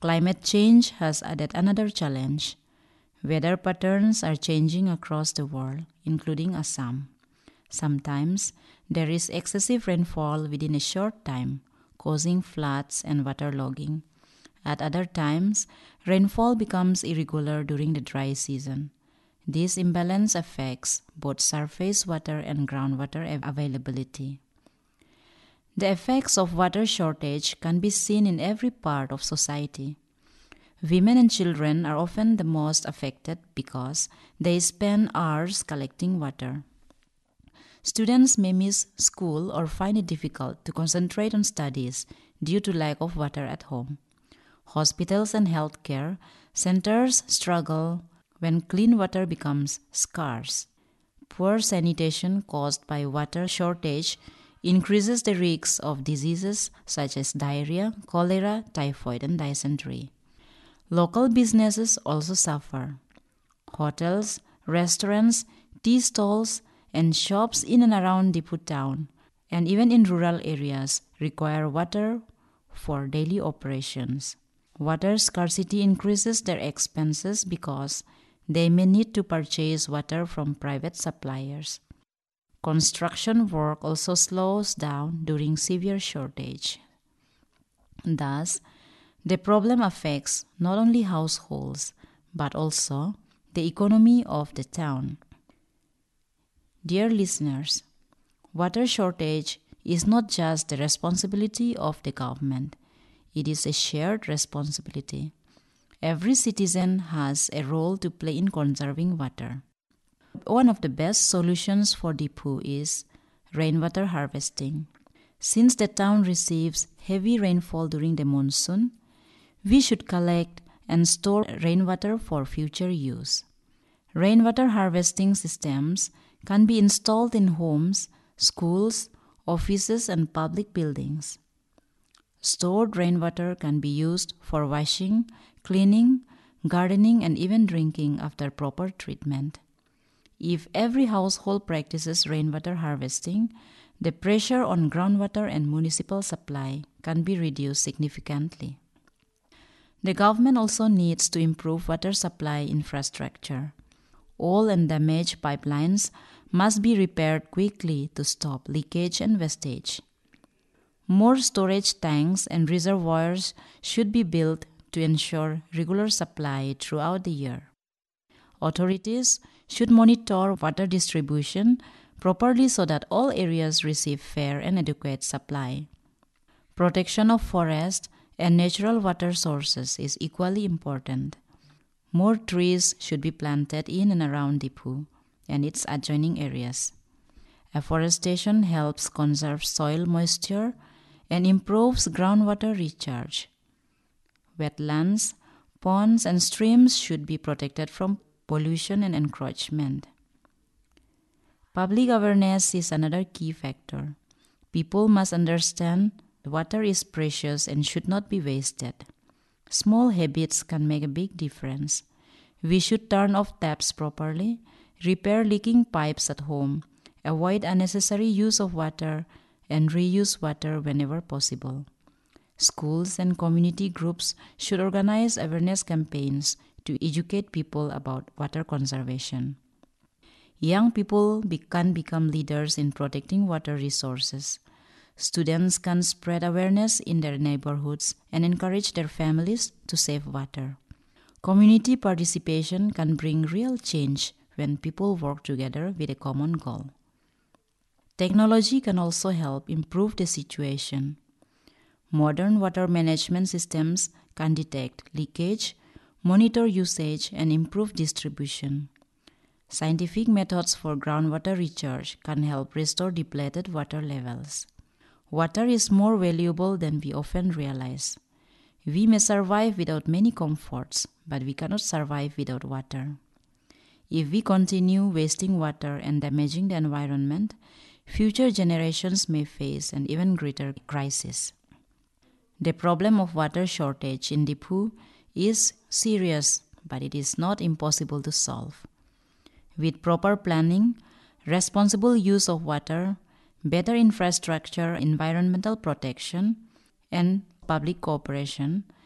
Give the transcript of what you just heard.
Climate change has added another challenge. Weather patterns are changing across the world, including Assam. Sometimes there is excessive rainfall within a short time, causing floods and waterlogging. At other times, rainfall becomes irregular during the dry season. This imbalance affects both surface water and groundwater availability. The effects of water shortage can be seen in every part of society. Women and children are often the most affected because they spend hours collecting water. Students may miss school or find it difficult to concentrate on studies due to lack of water at home. Hospitals and healthcare centers struggle when clean water becomes scarce. Poor sanitation caused by water shortage increases the risks of diseases such as diarrhea, cholera, typhoid, and dysentery. Local businesses also suffer. Hotels, restaurants, tea stalls, and shops in and around Dipu town, and even in rural areas, require water for daily operations. Water scarcity increases their expenses because they may need to purchase water from private suppliers. Construction work also slows down during severe shortage. Thus, the problem affects not only households but also the economy of the town. Dear listeners, water shortage is not just the responsibility of the government. It is a shared responsibility. Every citizen has a role to play in conserving water. One of the best solutions for Dipu is rainwater harvesting. Since the town receives heavy rainfall during the monsoon, we should collect and store rainwater for future use. Rainwater harvesting systems can be installed in homes, schools, offices, and public buildings. Stored rainwater can be used for washing, cleaning, gardening, and even drinking after proper treatment. If every household practices rainwater harvesting, the pressure on groundwater and municipal supply can be reduced significantly. The government also needs to improve water supply infrastructure. Old and damaged pipelines must be repaired quickly to stop leakage and wastage. More storage tanks and reservoirs should be built to ensure regular supply throughout the year. Authorities should monitor water distribution properly so that all areas receive fair and adequate supply. Protection of forests and natural water sources is equally important. More trees should be planted in and around Dipu and its adjoining areas. Afforestation helps conserve soil moisture and improves groundwater recharge. Wetlands, ponds, and streams should be protected from pollution and encroachment. Public awareness is another key factor. People must understand water is precious and should not be wasted. Small habits can make a big difference. We should turn off taps properly, repair leaking pipes at home, avoid unnecessary use of water, and reuse water whenever possible. Schools and community groups should organize awareness campaigns to educate people about water conservation. Young people can become leaders in protecting water resources. Students can spread awareness in their neighborhoods and encourage their families to save water. Community participation can bring real change when people work together with a common goal. Technology can also help improve the situation. Modern water management systems can detect leakage, monitor usage, and improve distribution. Scientific methods for groundwater recharge can help restore depleted water levels. Water is more valuable than we often realize. We may survive without many comforts, but we cannot survive without water. If we continue wasting water and damaging the environment, future generations may face an even greater crisis. The problem of water shortage in Dipu is serious, but it is not impossible to solve. With proper planning, responsible use of water, better infrastructure, environmental protection, and public cooperation,